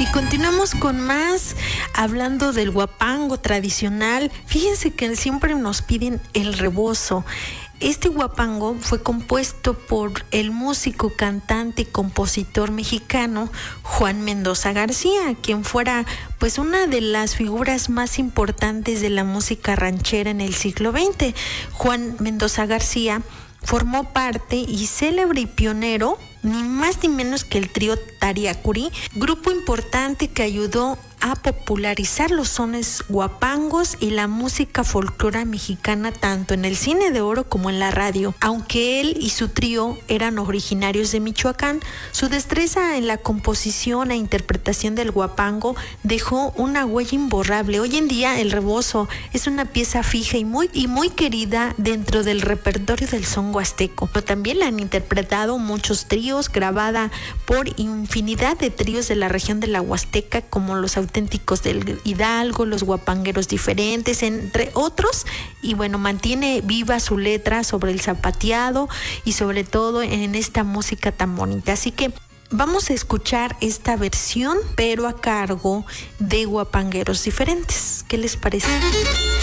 Continuamos con más, hablando del huapango tradicional. Fíjense que siempre nos piden el rebozo. Este huapango fue compuesto por el músico, cantante y compositor mexicano Juan Mendoza García, quien fuera pues una de las figuras más importantes de la música ranchera en el siglo XX. Juan Mendoza García formó parte y célebre y pionero, ni más ni menos que el trío Tariacuri, grupo importante que ayudó a popularizar los sones huapangos y la música folclórica mexicana tanto en el cine de oro como en la radio. Aunque él y su trío eran originarios de Michoacán, su destreza en la composición e interpretación del huapango dejó una huella imborrable. Hoy en día el rebozo es una pieza fija y muy querida dentro del repertorio del son huasteco. Pero también la han interpretado muchos tríos, grabada por infinidad de tríos de la región de la Huasteca, como los auténticos del Hidalgo, los huapangueros diferentes, entre otros. Y bueno, mantiene viva su letra sobre el zapateado y sobre todo en esta música tan bonita. Así que vamos a escuchar esta versión, pero a cargo de huapangueros diferentes. ¿Qué les parece?